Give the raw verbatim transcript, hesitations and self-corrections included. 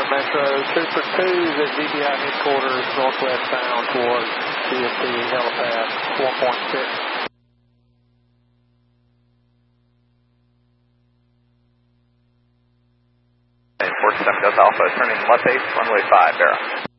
Metro. Super two is at D B I headquarters, northwest bound towards C S T helipad one point six. four seven Delta Alpha, turning left base, runway five, Barrow.